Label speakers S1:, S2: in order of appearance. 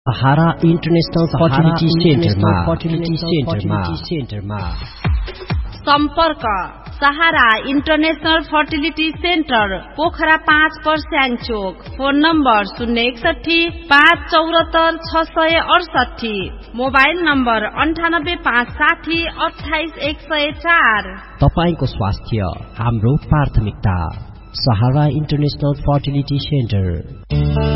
S1: सहारा international fertility सेन्टरमा
S2: सम्पर्क सहारा international fertility centre Pokhara 5 पर्स्याङ चोक। Phone number 061 574 668, mobile number 98 560 28 104।
S1: तपाईको स्वास्थ्य हाम्रो प्राथमिकता। सहारा इन्टरनेशनल फर्टिलिटी सेन्टर।